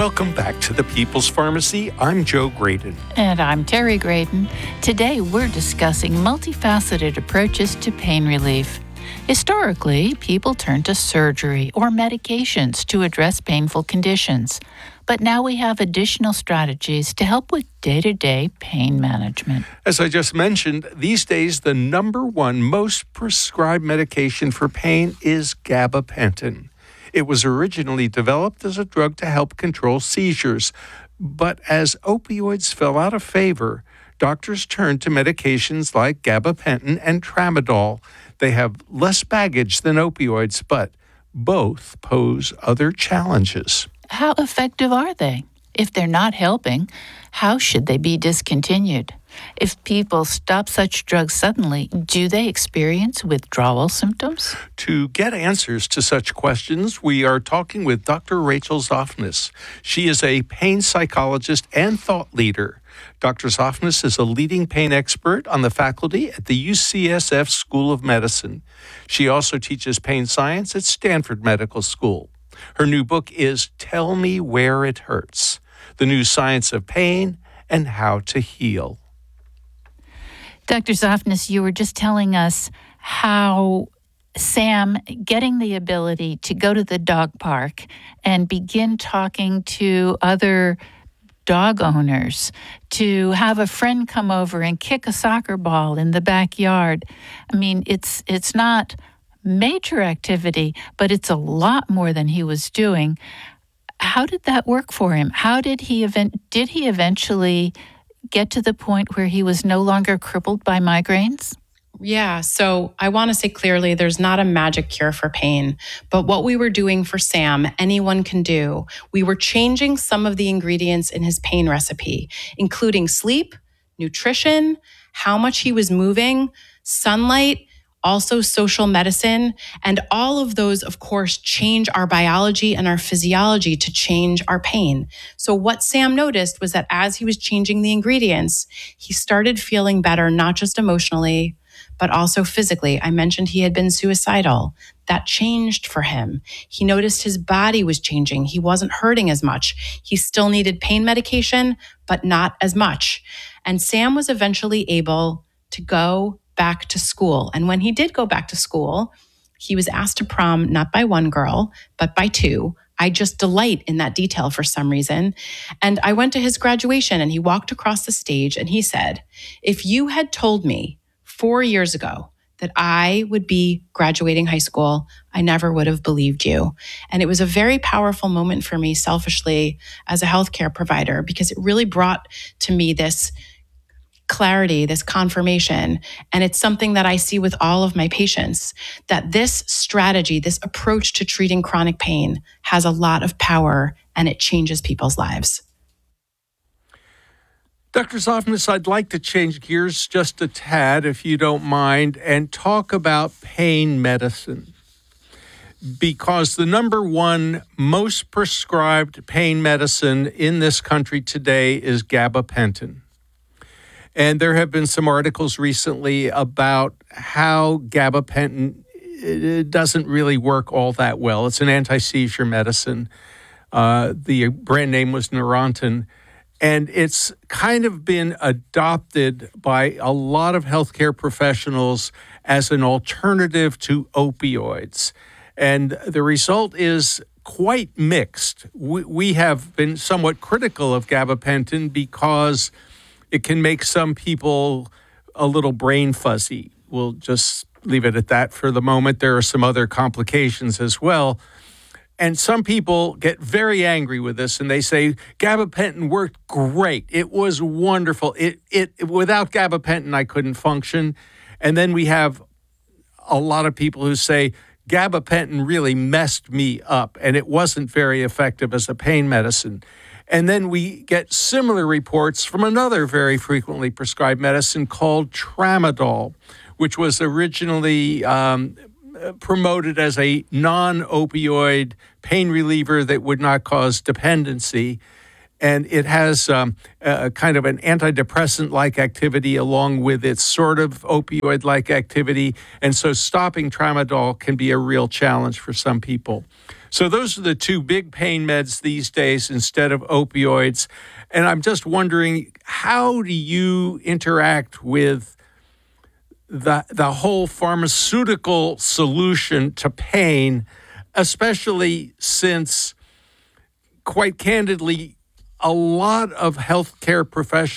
Welcome back to the People's Pharmacy. I'm Joe Graydon. And I'm Terry Graydon. Today we're discussing multifaceted approaches to pain relief. Historically, people turned to surgery or medications to address painful conditions. But now we have additional strategies to help with day-to-day pain management. As I just mentioned, these days the number one most prescribed medication for pain is gabapentin. It was originally developed as a drug to help control seizures, but as opioids fell out of favor, doctors turned to medications like gabapentin and tramadol. They have less baggage than opioids, but both pose other challenges. How effective are they? If they're not helping, how should they be discontinued? If people stop such drugs suddenly, do they experience withdrawal symptoms? To get answers to such questions, we are talking with Dr. Rachel Zoffness. She is a pain psychologist and thought leader. Dr. Zoffness is a leading pain expert on the faculty at the UCSF School of Medicine. She also teaches pain science at Stanford Medical School. Her new book is Tell Me Where It Hurts: The New Science of Pain and How to Heal. Dr. Zoffness, you were just telling us how Sam getting the ability to go to the dog park and begin talking to other dog owners, to have a friend come over and kick a soccer ball in the backyard. I mean, it's not major activity, but it's a lot more than he was doing. How did that work for him? How did he eventually get to the point where he was no longer crippled by migraines? Yeah, so I want to say clearly there's not a magic cure for pain, but what we were doing for Sam, anyone can do. We were changing some of the ingredients in his pain recipe, including sleep, nutrition, how much he was moving, sunlight, also social medicine, and all of those, of course, change our biology and our physiology to change our pain. So what Sam noticed was that as he was changing the ingredients, he started feeling better, not just emotionally, but also physically. I mentioned he had been suicidal. That changed for him. He noticed his body was changing. He wasn't hurting as much. He still needed pain medication, but not as much. And Sam was eventually able to go back to school. And when he did go back to school, he was asked to prom not by one girl, but by two. I just delight in that detail for some reason. And I went to his graduation and he walked across the stage and he said, "If you had told me 4 years ago that I would be graduating high school, I never would have believed you." And it was a very powerful moment for me selfishly as a healthcare provider, because it really brought to me this clarity, this confirmation. And it's something that I see with all of my patients, that this strategy, this approach to treating chronic pain has a lot of power and it changes people's lives. Dr. Zoffness, I'd like to change gears just a tad, if you don't mind, and talk about pain medicine. Because the number one most prescribed pain medicine in this country today is gabapentin. And there have been some articles recently about how gabapentin doesn't really work all that well. It's an anti-seizure medicine. The brand name was Neurontin. And it's kind of been adopted by a lot of healthcare professionals as an alternative to opioids. And the result is quite mixed. We have been somewhat critical of gabapentin because it can make some people a little brain fuzzy. We'll just leave it at that for the moment. There are some other complications as well. And some people get very angry with this and they say, gabapentin worked great. It was wonderful. Without gabapentin, I couldn't function. And then we have a lot of people who say, gabapentin really messed me up and it wasn't very effective as a pain medicine. And then we get similar reports from another very frequently prescribed medicine called tramadol, which was originally promoted as a non-opioid pain reliever that would not cause dependency. And it has a kind of an antidepressant-like activity along with its sort of opioid-like activity. And so stopping tramadol can be a real challenge for some people. So those are the two big pain meds these days instead of opioids. And I'm just wondering, how do you interact with the whole pharmaceutical solution to pain, especially since, quite candidly, a lot of healthcare professionals